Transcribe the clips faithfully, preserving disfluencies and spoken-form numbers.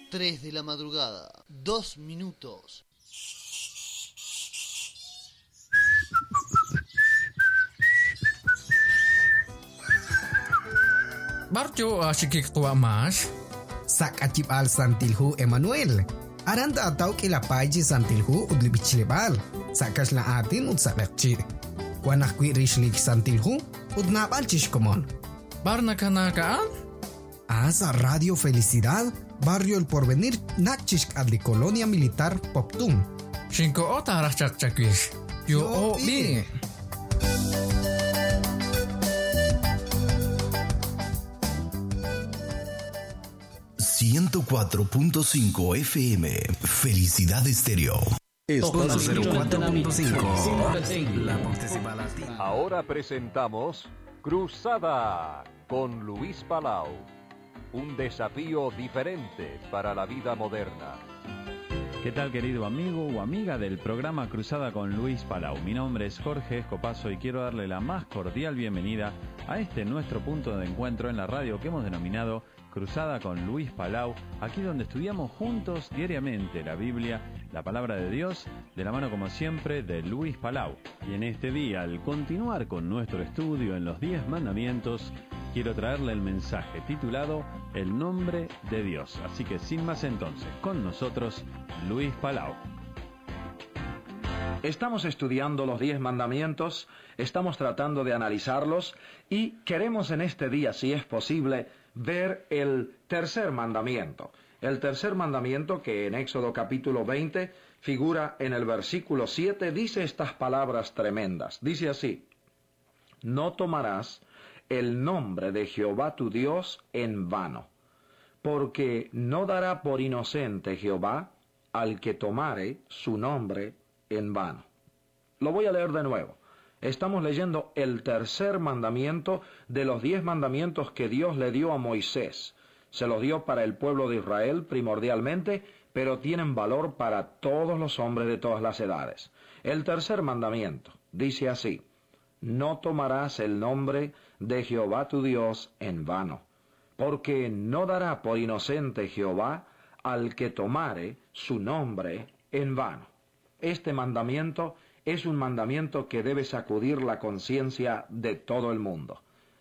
tres de la madrugada, dos minutos. Barjo asyik tua mas. Sak acip al santilhu Emmanuel. Aranda atau kila paji santilhu udli bicilebal. Sakas la atin ud sakakci. Wanah kui rishlik santilhu ud napal chishkomon. Barna kanakaan? Asa Radio Felicidad, Barrio El Porvenir, nakchishk adli Colonia Militar Poptum. Shinko ota rachak chakwish. Yo o bi. ciento cuatro punto cinco F M, Felicidad Estéreo. cero cuatro punto cinco. La Principal Latina. Ahora presentamos Cruzada con Luis Palau. Un desafío diferente para la vida moderna. ¿Qué tal, querido amigo o amiga del programa Cruzada con Luis Palau? Mi nombre es Jorge Escopazo y quiero darle la más cordial bienvenida a este nuestro punto de encuentro en la radio que hemos denominado Cruzada con Luis Palau, aquí donde estudiamos juntos diariamente la Biblia, la palabra de Dios, de la mano como siempre de Luis Palau. Y en este día, al continuar con nuestro estudio en los diez mandamientos, quiero traerle el mensaje titulado El nombre de Dios. Así que sin más entonces, con nosotros, Luis Palau. Estamos estudiando los diez mandamientos, estamos tratando de analizarlos y queremos en este día, si es posible, ver el tercer mandamiento. El tercer mandamiento que en Éxodo capítulo veinte figura en el versículo siete, dice estas palabras tremendas. Dice así: no tomarás el nombre de Jehová tu Dios en vano, porque no dará por inocente Jehová al que tomare su nombre en vano. Lo voy a leer de nuevo. Estamos leyendo el tercer mandamiento de los diez mandamientos que Dios le dio a Moisés. Se los dio para el pueblo de Israel primordialmente, pero tienen valor para todos los hombres de todas las edades. El tercer mandamiento dice así: no tomarás el nombre de Jehová tu Dios en vano, porque no dará por inocente Jehová al que tomare su nombre en vano. Este mandamiento es un mandamiento que debe sacudir la conciencia de todo el mundo.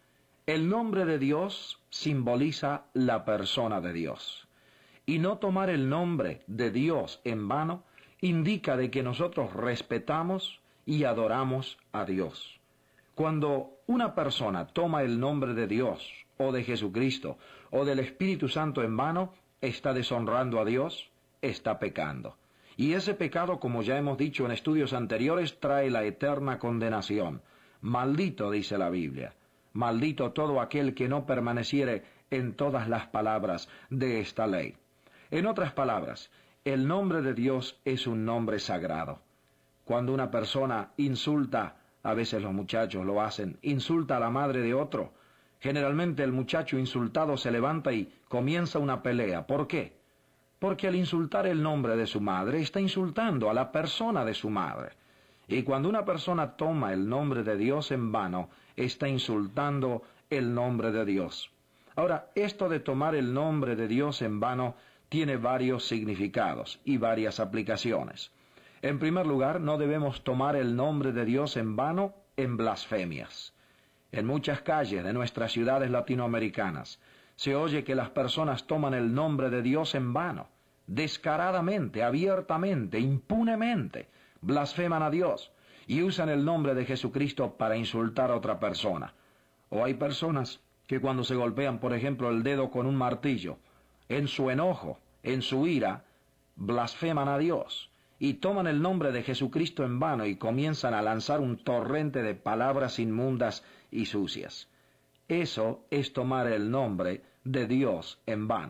El nombre de Dios simboliza la persona de Dios. Y no tomar el nombre de Dios en vano indica de que nosotros respetamos y adoramos a Dios. Cuando una persona toma el nombre de Dios, o de Jesucristo, o del Espíritu Santo en vano, está deshonrando a Dios, está pecando. Y ese pecado, como ya hemos dicho en estudios anteriores, trae la eterna condenación. Maldito, dice la Biblia, maldito todo aquel que no permaneciere en todas las palabras de esta ley. En otras palabras, el nombre de Dios es un nombre sagrado. Cuando una persona insulta, a veces los muchachos lo hacen, insulta a la madre de otro, generalmente el muchacho insultado se levanta y comienza una pelea. ¿Por qué? Porque al insultar el nombre de su madre, está insultando a la persona de su madre. Y cuando una persona toma el nombre de Dios en vano, está insultando el nombre de Dios. Ahora, esto de tomar el nombre de Dios en vano tiene varios significados y varias aplicaciones. En primer lugar, no debemos tomar el nombre de Dios en vano en blasfemias. En muchas calles de nuestras ciudades latinoamericanas se oye que las personas toman el nombre de Dios en vano, descaradamente, abiertamente, impunemente, blasfeman a Dios y usan el nombre de Jesucristo para insultar a otra persona. O hay personas que cuando se golpean, por ejemplo, el dedo con un martillo, en su enojo, en su ira, blasfeman a Dios y toman el nombre de Jesucristo en vano y comienzan a lanzar un torrente de palabras inmundas y sucias. Eso es tomar el nombre de Dios en vano.